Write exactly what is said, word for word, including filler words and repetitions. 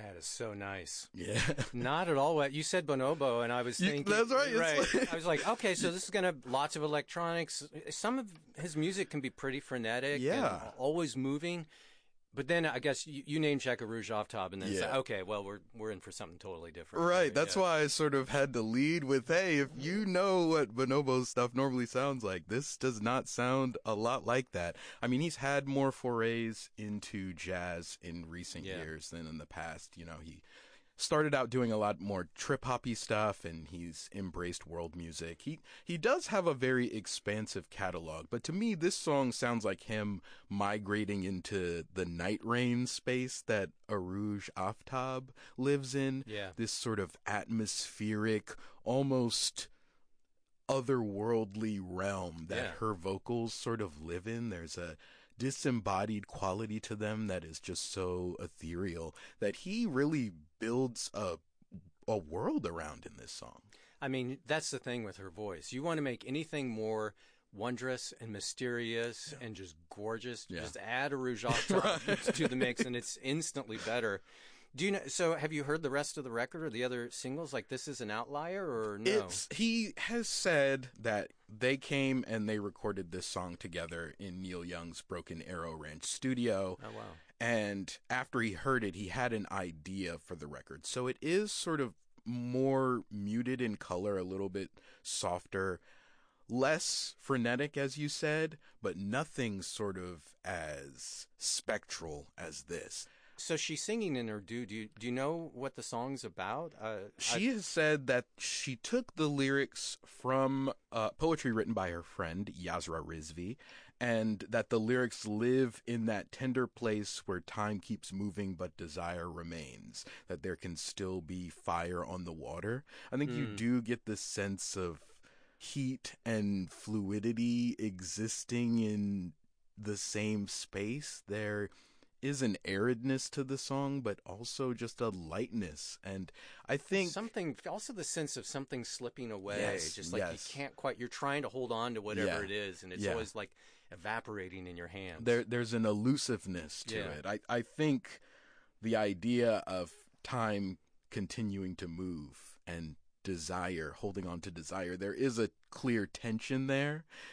That is so nice. Yeah. Not at all what you said, bonobo, and I was You- thinking. that's right, it's Right. like- I was like, okay, so this is going to lots of electronics. Some of his music can be pretty frenetic Yeah. and always moving. But then I guess you, you named Checker Rouge off top, and then it's Yeah. like, okay, well, we're we're in for something totally different. Right, that's Yeah. why I sort of had to lead with, hey, if you know what Bonobo's stuff normally sounds like, this does not sound a lot like that. I mean, he's had more forays into jazz in recent Yeah. years than in the past. You know, he started out doing a lot more trip-hoppy stuff, and he's embraced world music. He he does have a very expansive catalog, but to me, this song sounds like him migrating into the night rain space that Arouge Aftab lives in. Yeah. This sort of atmospheric, almost otherworldly realm that Yeah. her vocals sort of live in. There's a disembodied quality to them that is just so ethereal that he really builds a a world around in this song. I mean, that's the thing with her voice. You want to make anything more wondrous and mysterious and just gorgeous. Yeah. Just add a Rouge off top to the mix, and it's instantly better. Do you know? So, have you heard the rest of the record or the other singles? Like, this is an outlier, or no? It's he has said that they came and they recorded this song together in Neil Young's Broken Arrow Ranch studio. Oh, wow. And after he heard it, he had an idea for the record. So it is sort of more muted in color, a little bit softer, less frenetic, as you said, but nothing sort of as spectral as this. So she's singing in Urdu. Do you do you know what the song's about? Uh, She I, has said that she took the lyrics from uh, poetry written by her friend Yasra Rizvi, and that the lyrics live in that tender place where time keeps moving but desire remains, that there can still be fire on the water. I think you do get this sense of heat and fluidity existing in the same space. There is an aridness to the song, but also just a lightness. And I think something, also the sense of something slipping away. Yes, just like yes. you can't quite, you're trying to hold on to whatever Yeah. it is, and it's Yeah. always like evaporating in your hands. there there's an elusiveness to Yeah. it. I, I think the idea of time continuing to move and desire, holding on to desire, there is a clear tension there.